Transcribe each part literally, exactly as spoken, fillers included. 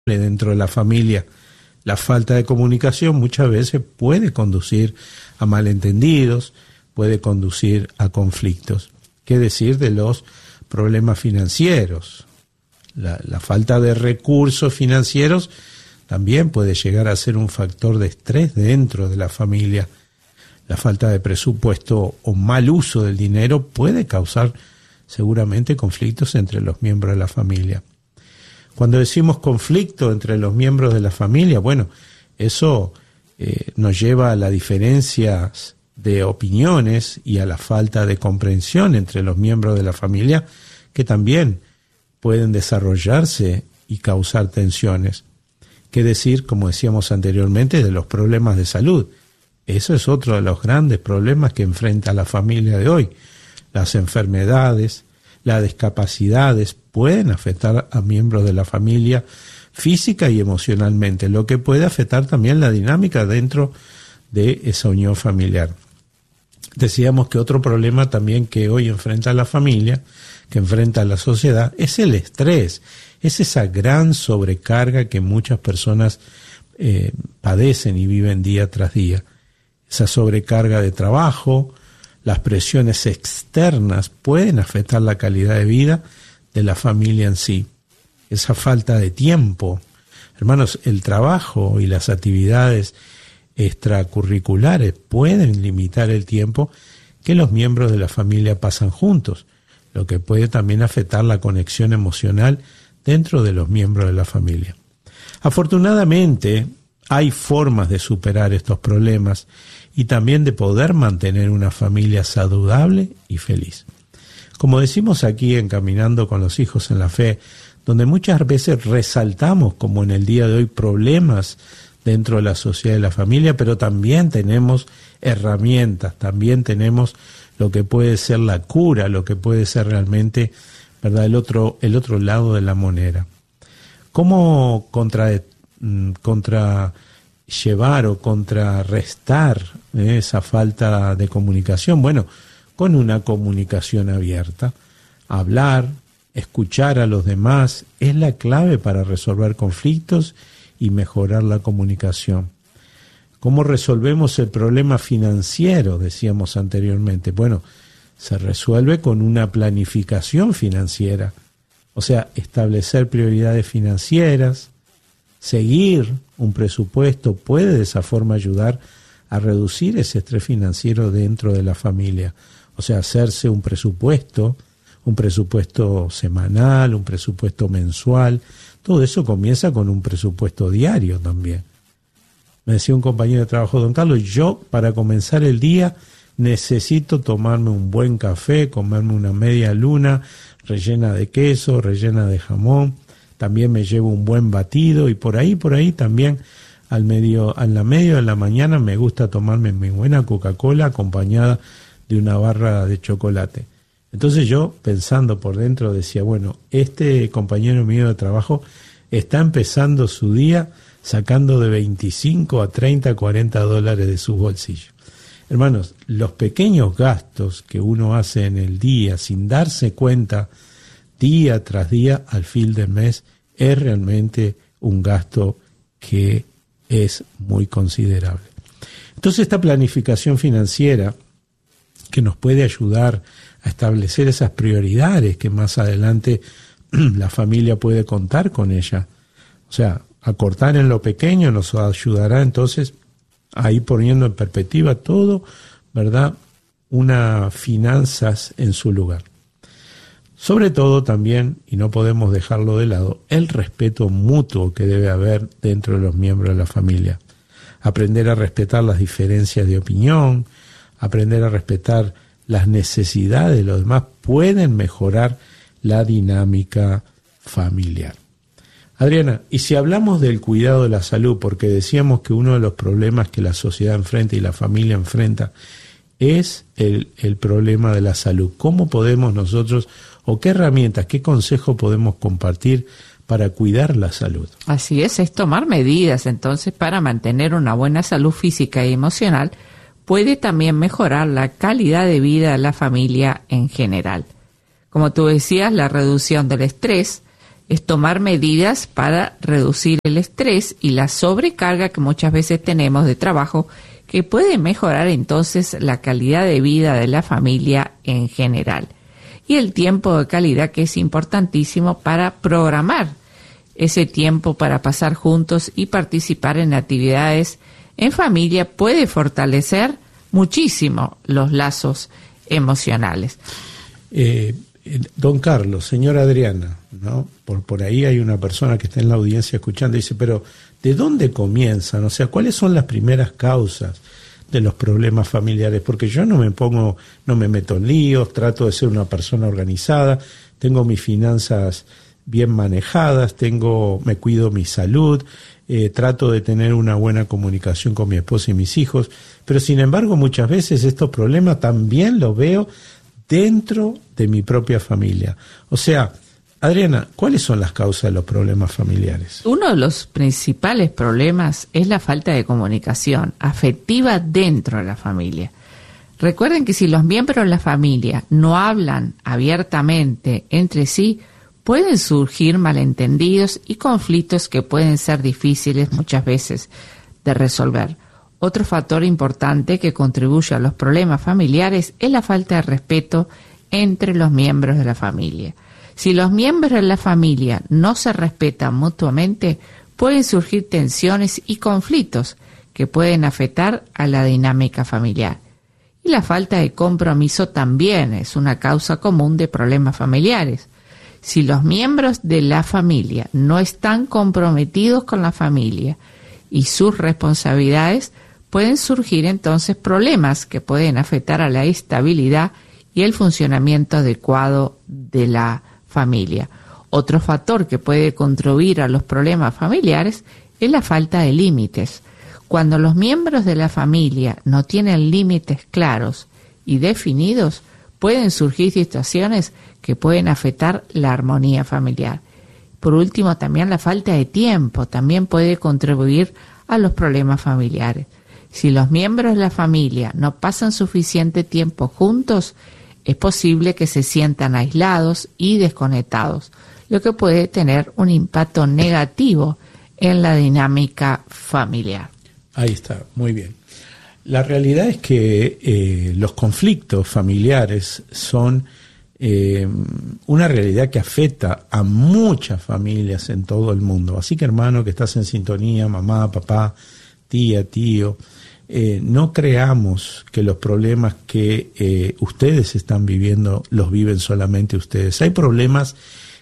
dentro de la familia. La falta de comunicación muchas veces puede conducir a malentendidos, puede conducir a conflictos. ¿Qué decir de los problemas financieros? La, la falta de recursos financieros también puede llegar a ser un factor de estrés dentro de la familia. La falta de presupuesto o mal uso del dinero puede causar seguramente conflictos entre los miembros de la familia. Cuando decimos conflicto entre los miembros de la familia, bueno, eso eh, nos lleva a las diferencias de opiniones y a la falta de comprensión entre los miembros de la familia, que también pueden desarrollarse y causar tensiones. ¿Qué decir, como decíamos anteriormente, de los problemas de salud? Eso es otro de los grandes problemas que enfrenta la familia de hoy. Las enfermedades, las discapacidades pueden afectar a miembros de la familia física y emocionalmente, lo que puede afectar también la dinámica dentro de esa unión familiar. Decíamos que otro problema también que hoy enfrenta la familia, que enfrenta la sociedad, es el estrés, es esa gran sobrecarga que muchas personas eh, padecen y viven día tras día. Esa sobrecarga de trabajo, las presiones externas pueden afectar la calidad de vida de la familia en sí. Esa falta de tiempo. Hermanos, el trabajo y las actividades extracurriculares pueden limitar el tiempo que los miembros de la familia pasan juntos, lo que puede también afectar la conexión emocional dentro de los miembros de la familia. Afortunadamente, hay formas de superar estos problemas y también de poder mantener una familia saludable y feliz. Como decimos aquí en Caminando con los Hijos en la Fe, donde muchas veces resaltamos, como en el día de hoy, problemas dentro de la sociedad y la familia, pero también tenemos herramientas, también tenemos lo que puede ser la cura, lo que puede ser realmente, ¿verdad?, el otro, el otro lado de la moneda. ¿Cómo contra, contra llevar o contrarrestar eh, esa falta de comunicación? Bueno, con una comunicación abierta. Hablar, escuchar a los demás es la clave para resolver conflictos y mejorar la comunicación. ¿Cómo resolvemos el problema financiero? Decíamos anteriormente. Bueno, se resuelve con una planificación financiera, o sea, establecer prioridades financieras, seguir un presupuesto puede de esa forma ayudar a reducir ese estrés financiero dentro de la familia. O sea, hacerse un presupuesto, un presupuesto semanal, un presupuesto mensual. Todo eso comienza con un presupuesto diario también. Me decía un compañero de trabajo, don Carlos, yo para comenzar el día necesito tomarme un buen café, comerme una media luna rellena de queso, rellena de jamón. También me llevo un buen batido y por ahí, por ahí también al medio, a la medio de la mañana me gusta tomarme mi buena Coca-Cola acompañada de una barra de chocolate. Entonces yo, pensando por dentro, decía, bueno, este compañero mío de trabajo está empezando su día sacando de veinticinco a treinta, cuarenta dólares de su bolsillo. Hermanos, los pequeños gastos que uno hace en el día sin darse cuenta día tras día al fin del mes es realmente un gasto que es muy considerable. Entonces esta planificación financiera que nos puede ayudar a establecer esas prioridades que más adelante la familia puede contar con ella. O sea, acortar en lo pequeño nos ayudará entonces a ir poniendo en perspectiva todo, ¿verdad?, unas finanzas en su lugar. Sobre todo también, y no podemos dejarlo de lado, el respeto mutuo que debe haber dentro de los miembros de la familia. Aprender a respetar las diferencias de opinión, aprender a respetar las necesidades de los demás, pueden mejorar la dinámica familiar. Adriana, y si hablamos del cuidado de la salud, porque decíamos que uno de los problemas que la sociedad enfrenta y la familia enfrenta es el, el problema de la salud. ¿Cómo podemos nosotros, o qué herramientas, qué consejos podemos compartir para cuidar la salud? Así es, es tomar medidas entonces para mantener una buena salud física y emocional. Puede también mejorar la calidad de vida de la familia en general. Como tú decías, la reducción del estrés es tomar medidas para reducir el estrés y la sobrecarga que muchas veces tenemos de trabajo, que puede mejorar entonces la calidad de vida de la familia en general. Y el tiempo de calidad, que es importantísimo para programar ese tiempo para pasar juntos y participar en actividades en familia, puede fortalecer muchísimo los lazos emocionales. Eh, don Carlos, señora Adriana, ¿no? Por, por ahí hay una persona que está en la audiencia escuchando y dice, pero ¿de dónde comienzan? O sea, ¿cuáles son las primeras causas de los problemas familiares? Porque yo no me pongo, no me meto en líos, trato de ser una persona organizada, tengo mis finanzas bien manejadas, tengo, me cuido mi salud, eh, trato de tener una buena comunicación con mi esposa y mis hijos, pero sin embargo muchas veces estos problemas también los veo dentro de mi propia familia. O sea, Adriana, ¿cuáles son las causas de los problemas familiares? Uno de los principales problemas es la falta de comunicación afectiva dentro de la familia. Recuerden que si los miembros de la familia no hablan abiertamente entre sí, pueden surgir malentendidos y conflictos que pueden ser difíciles muchas veces de resolver. Otro factor importante que contribuye a los problemas familiares es la falta de respeto entre los miembros de la familia. Si los miembros de la familia no se respetan mutuamente, pueden surgir tensiones y conflictos que pueden afectar a la dinámica familiar. Y la falta de compromiso también es una causa común de problemas familiares. Si los miembros de la familia no están comprometidos con la familia y sus responsabilidades, pueden surgir entonces problemas que pueden afectar a la estabilidad y el funcionamiento adecuado de la familia. Otro factor que puede contribuir a los problemas familiares es la falta de límites. Cuando los miembros de la familia no tienen límites claros y definidos, pueden surgir situaciones que pueden afectar la armonía familiar. Por último, también la falta de tiempo también puede contribuir a los problemas familiares. Si los miembros de la familia no pasan suficiente tiempo juntos, es posible que se sientan aislados y desconectados, lo que puede tener un impacto negativo en la dinámica familiar. Ahí está, muy bien. La realidad es que eh, los conflictos familiares son eh, una realidad que afecta a muchas familias en todo el mundo. Así que, hermano, que estás en sintonía, mamá, papá, tía, tío, eh, no creamos que los problemas que eh, ustedes están viviendo los viven solamente ustedes. Hay problemas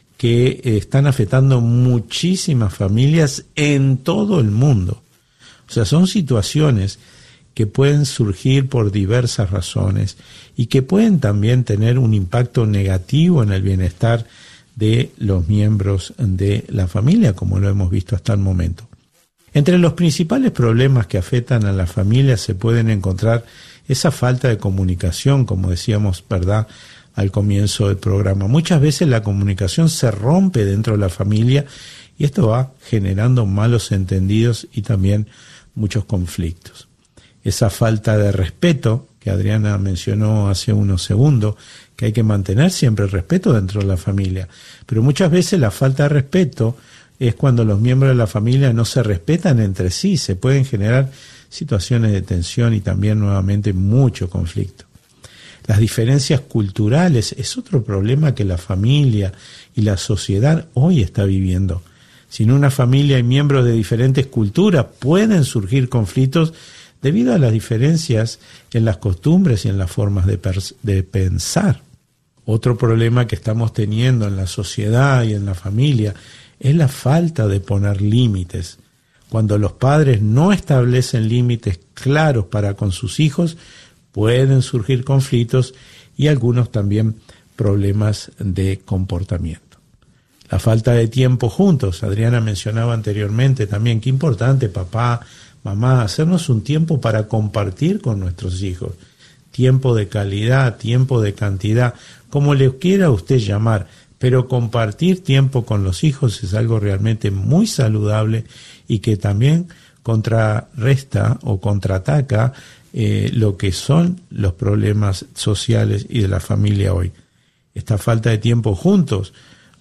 que eh, están afectando muchísimas familias en todo el mundo. O sea, son situaciones que pueden surgir por diversas razones y que pueden también tener un impacto negativo en el bienestar de los miembros de la familia, como lo hemos visto hasta el momento. Entre los principales problemas que afectan a las familias se pueden encontrar esa falta de comunicación, como decíamos, ¿verdad?, al comienzo del programa. Muchas veces la comunicación se rompe dentro de la familia y esto va generando malos entendidos y también muchos conflictos. Esa falta de respeto que Adriana mencionó hace unos segundos, que hay que mantener siempre el respeto dentro de la familia, pero muchas veces la falta de respeto es cuando los miembros de la familia no se respetan entre sí, se pueden generar situaciones de tensión y también nuevamente mucho conflicto. Las diferencias culturales es otro problema que la familia y la sociedad hoy está viviendo. Si en una familia hay miembros de diferentes culturas, pueden surgir conflictos debido a las diferencias en las costumbres y en las formas de, pers- de pensar. Otro problema que estamos teniendo en la sociedad y en la familia es la falta de poner límites. Cuando los padres no establecen límites claros para con sus hijos, pueden surgir conflictos y algunos también problemas de comportamiento. La falta de tiempo juntos, Adriana mencionaba anteriormente también, qué importante, papá, mamá, hacernos un tiempo para compartir con nuestros hijos. Tiempo de calidad, tiempo de cantidad, como le quiera usted llamar, pero compartir tiempo con los hijos es algo realmente muy saludable y que también contrarresta o contraataca eh, lo que son los problemas sociales y de la familia hoy. Esta falta de tiempo juntos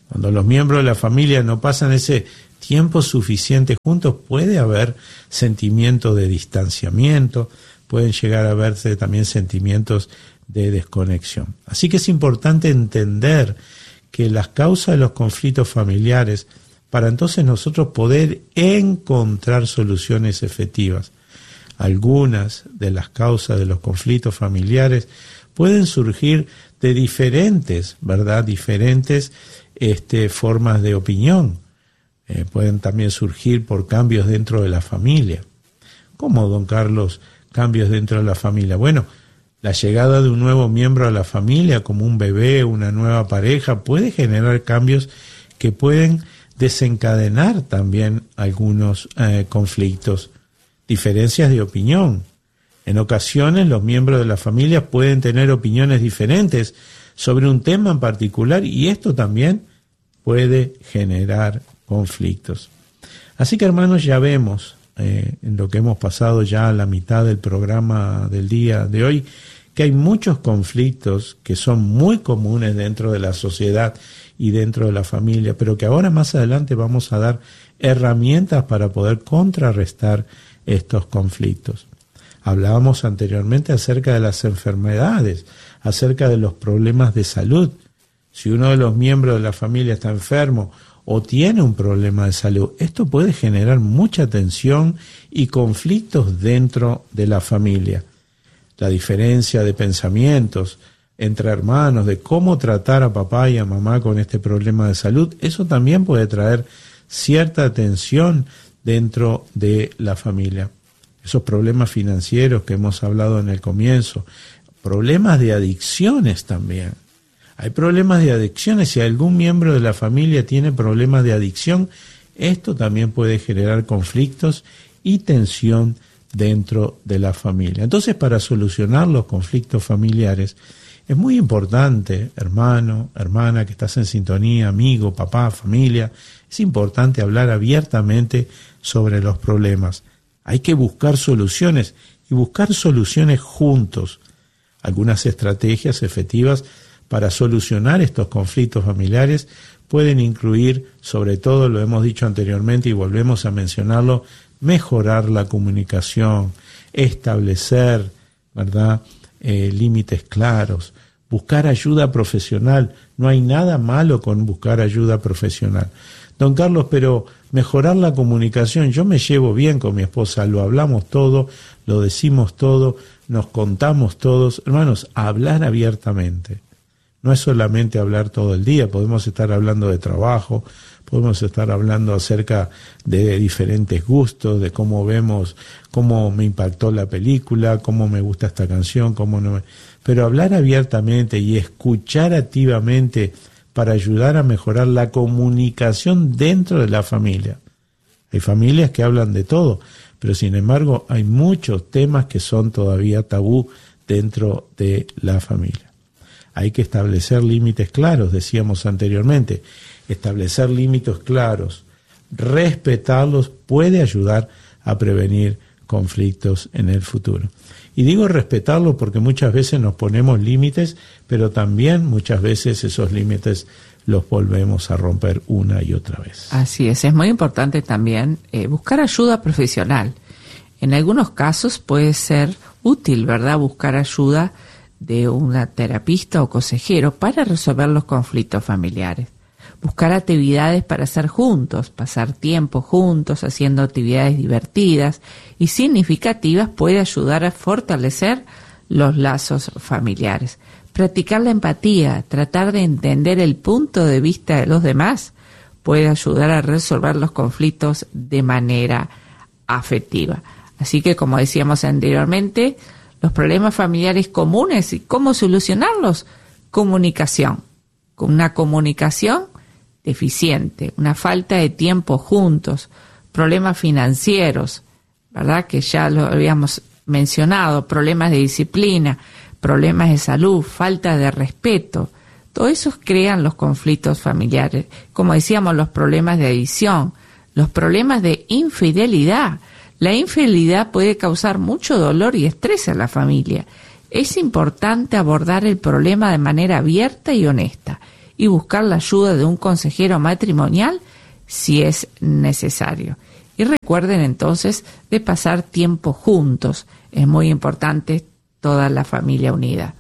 Cuando los miembros de la familia no pasan ese tiempo suficiente juntos, puede haber sentimientos de distanciamiento, pueden llegar a verse también sentimientos de desconexión. Así que es importante entender que las causas de los conflictos familiares, para entonces nosotros poder encontrar soluciones efectivas. Algunas de las causas de los conflictos familiares pueden surgir de diferentes, ¿verdad? Diferentes este, formas de opinión. Eh, pueden también surgir por cambios dentro de la familia. ¿Cómo, don Carlos, cambios dentro de la familia? Bueno, la llegada de un nuevo miembro a la familia, como un bebé, una nueva pareja, puede generar cambios que pueden desencadenar también algunos eh, conflictos, diferencias de opinión. En ocasiones los miembros de la familia pueden tener opiniones diferentes sobre un tema en particular y esto también puede generar conflictos. Así que, hermanos, ya vemos eh, en lo que hemos pasado ya a la mitad del programa del día de hoy, que hay muchos conflictos que son muy comunes dentro de la sociedad y dentro de la familia, pero que ahora más adelante vamos a dar herramientas para poder contrarrestar estos conflictos. Hablábamos anteriormente acerca de las enfermedades, acerca de los problemas de salud. Si uno de los miembros de la familia está enfermo o tiene un problema de salud, esto puede generar mucha tensión y conflictos dentro de la familia. La diferencia de pensamientos entre hermanos, de cómo tratar a papá y a mamá con este problema de salud, eso también puede traer cierta tensión dentro de la familia. Esos problemas financieros que hemos hablado en el comienzo, problemas de adicciones también. Hay problemas de adicciones, si algún miembro de la familia tiene problemas de adicción, esto también puede generar conflictos y tensión dentro de la familia. Entonces, para solucionar los conflictos familiares, es muy importante, hermano, hermana, que estás en sintonía, amigo, papá, familia, es importante hablar abiertamente sobre los problemas. Hay que buscar soluciones y buscar soluciones juntos. Algunas estrategias efectivas para solucionar estos conflictos familiares pueden incluir, sobre todo, lo hemos dicho anteriormente y volvemos a mencionarlo, mejorar la comunicación, establecer, ¿verdad?, eh, límites claros, buscar ayuda profesional. No hay nada malo con buscar ayuda profesional. Don Carlos, pero mejorar la comunicación, yo me llevo bien con mi esposa, lo hablamos todo, lo decimos todo, nos contamos todos. Hermanos, hablar abiertamente. No es solamente hablar todo el día, podemos estar hablando de trabajo, podemos estar hablando acerca de diferentes gustos, de cómo vemos, cómo me impactó la película, cómo me gusta esta canción, cómo no me... Pero hablar abiertamente y escuchar activamente para ayudar a mejorar la comunicación dentro de la familia. Hay familias que hablan de todo, pero sin embargo hay muchos temas que son todavía tabú dentro de la familia. Hay que establecer límites claros, decíamos anteriormente. Establecer límites claros, respetarlos, puede ayudar a prevenir conflictos en el futuro. Y digo respetarlo porque muchas veces nos ponemos límites, pero también muchas veces esos límites los volvemos a romper una y otra vez. Así es, es muy importante también eh, buscar ayuda profesional. En algunos casos puede ser útil, ¿verdad?, buscar ayuda de una terapista o consejero para resolver los conflictos familiares. Buscar actividades para hacer juntos, pasar tiempo juntos haciendo actividades divertidas y significativas puede ayudar a fortalecer los lazos familiares. Practicar la empatía, tratar de entender el punto de vista de los demás, puede ayudar a resolver los conflictos de manera afectiva. Así que, como decíamos anteriormente, los problemas familiares comunes y cómo solucionarlos, comunicación. Con una comunicación deficiente, una falta de tiempo juntos, problemas financieros, ¿verdad?, que ya lo habíamos mencionado, problemas de disciplina, problemas de salud, falta de respeto, todo eso crean los conflictos familiares. Como decíamos, los problemas de adicción, los problemas de infidelidad. La infidelidad puede causar mucho dolor y estrés en la familia. Es importante abordar el problema de manera abierta y honesta y buscar la ayuda de un consejero matrimonial si es necesario. Y recuerden entonces de pasar tiempo juntos. Es muy importante toda la familia unida.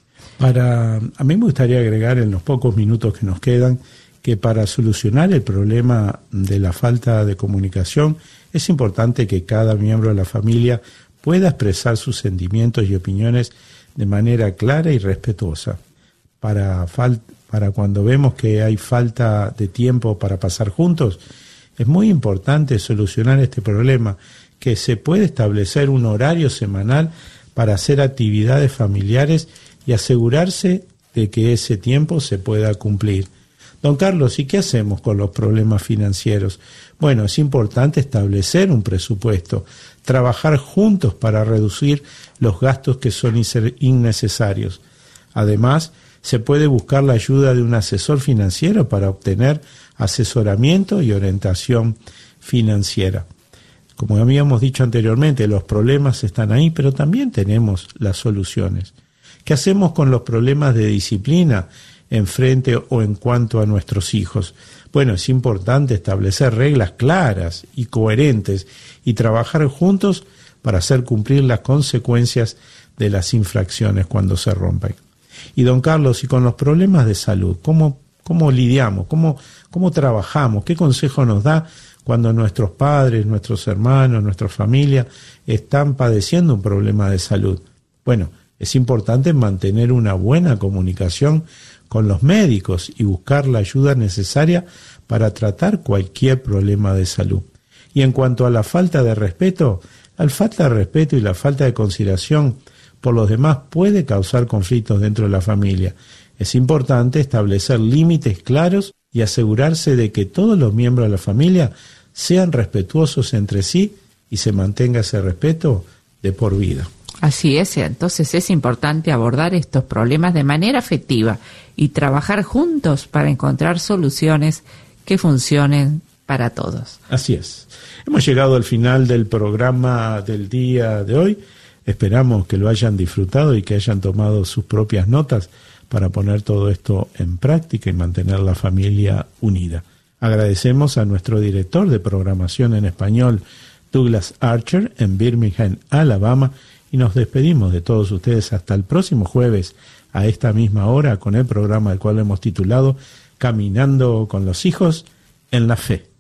Para, a mí me gustaría agregar en los pocos minutos que nos quedan que para solucionar el problema de la falta de comunicación es importante que cada miembro de la familia pueda expresar sus sentimientos y opiniones de manera clara y respetuosa. Para, fal- para cuando vemos que hay falta de tiempo para pasar juntos, es muy importante solucionar este problema, que se puede establecer un horario semanal para hacer actividades familiares y asegurarse de que ese tiempo se pueda cumplir. Don Carlos, ¿y qué hacemos con los problemas financieros? Bueno, es importante establecer un presupuesto, trabajar juntos para reducir los gastos que son innecesarios. Además, se puede buscar la ayuda de un asesor financiero para obtener asesoramiento y orientación financiera. Como habíamos dicho anteriormente, los problemas están ahí, pero también tenemos las soluciones. ¿Qué hacemos con los problemas de disciplina en frente o en cuanto a nuestros hijos? Bueno, es importante establecer reglas claras y coherentes y trabajar juntos para hacer cumplir las consecuencias de las infracciones cuando se rompen. Y don Carlos, y con los problemas de salud, ¿cómo, cómo lidiamos? ¿Cómo, cómo trabajamos? ¿Qué consejo nos da cuando nuestros padres, nuestros hermanos, nuestra familia están padeciendo un problema de salud? Bueno, es importante mantener una buena comunicación con los médicos y buscar la ayuda necesaria para tratar cualquier problema de salud. Y en cuanto a la falta de respeto, la falta de respeto y la falta de consideración por los demás puede causar conflictos dentro de la familia. Es importante establecer límites claros y asegurarse de que todos los miembros de la familia sean respetuosos entre sí y se mantenga ese respeto de por vida. Así es, entonces es importante abordar estos problemas de manera afectiva y trabajar juntos para encontrar soluciones que funcionen para todos. Así es. Hemos llegado al final del programa del día de hoy. Esperamos que lo hayan disfrutado y que hayan tomado sus propias notas para poner todo esto en práctica y mantener la familia unida. Agradecemos a nuestro director de programación en español, Douglas Archer, en Birmingham, Alabama, y nos despedimos de todos ustedes hasta el próximo jueves a esta misma hora con el programa al cual hemos titulado Caminando con los hijos en la Fe.